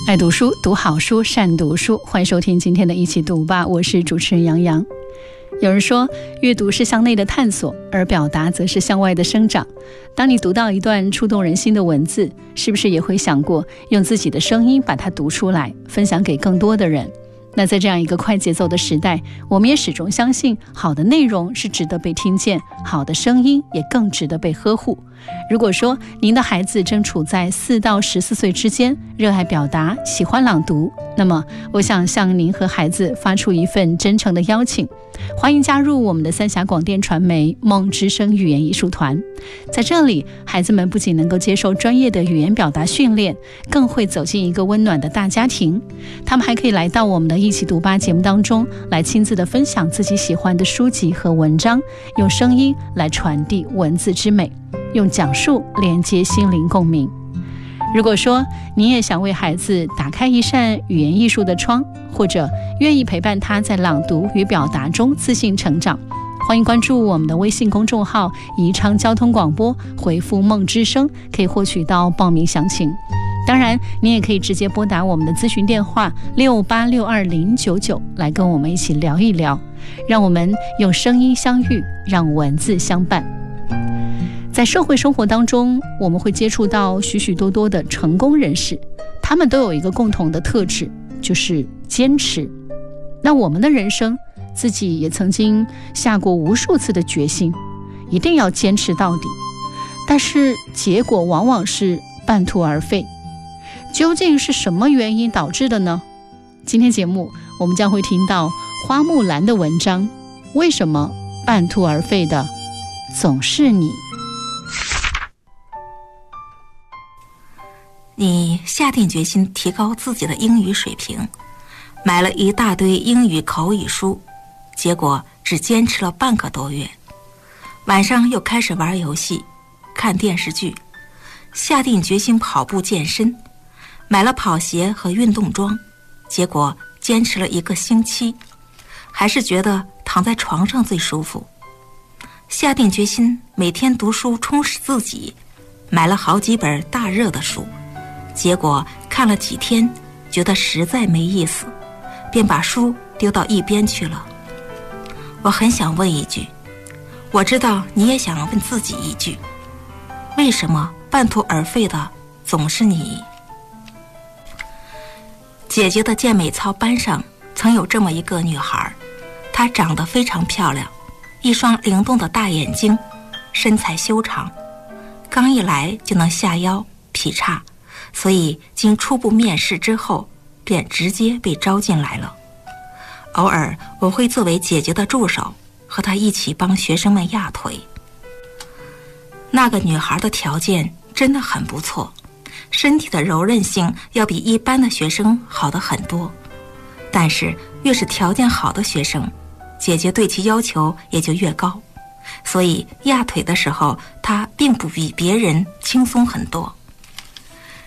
爱读书，读好书，善读书。欢迎收听今天的一起读吧，我是主持人杨洋。有人说，阅读是向内的探索，而表达则是向外的生长。当你读到一段触动人心的文字，是不是也会想过用自己的声音把它读出来，分享给更多的人？那在这样一个快节奏的时代，我们也始终相信，好的内容是值得被听见，好的声音也更值得被呵护。如果说您的孩子正处在4到14岁之间，热爱表达，喜欢朗读，那么我想向您和孩子发出一份真诚的邀请，欢迎加入我们的三峡广电传媒梦之声语言艺术团。在这里，孩子们不仅能够接受专业的语言表达训练，更会走进一个温暖的大家庭。他们还可以来到我们的一起读吧节目当中，来亲自的分享自己喜欢的书籍和文章，用声音来传递文字之美，用讲述连接心灵共鸣。如果说你也想为孩子打开一扇语言艺术的窗，或者愿意陪伴他在朗读与表达中自信成长，欢迎关注我们的微信公众号宜昌交通广播，回复梦之声可以获取到报名详情。当然你也可以直接拨打我们的咨询电话68620099来跟我们一起聊一聊，让我们用声音相遇，让文字相伴。在社会生活当中，我们会接触到许许多多的成功人士，他们都有一个共同的特质，就是坚持。那我们的人生，自己也曾经下过无数次的决心，一定要坚持到底，但是结果往往是半途而废。究竟是什么原因导致的呢？今天节目我们将会听到花木兰的文章，为什么半途而废的总是你？ 你下定决心提高自己的英语水平，买了一大堆英语口语书，结果只坚持了半个多月。晚上又开始玩游戏，看电视剧，下定决心跑步健身，买了跑鞋和运动装，结果坚持了1个星期，还是觉得躺在床上最舒服。下定决心每天读书充实自己，买了好几本大热的书，结果看了几天，觉得实在没意思，便把书丢到一边去了。我很想问一句，我知道你也想问自己一句，为什么半途而废的总是你？姐姐的健美操班上曾有这么一个女孩，她长得非常漂亮，一双灵动的大眼睛，身材修长，刚一来就能下腰劈叉，所以经初步面试之后便直接被招进来了。偶尔我会作为姐姐的助手，和她一起帮学生们压腿。那个女孩的条件真的很不错，身体的柔韧性要比一般的学生好得很多，但是越是条件好的学生，姐姐对其要求也就越高，所以压腿的时候她并不比别人轻松很多。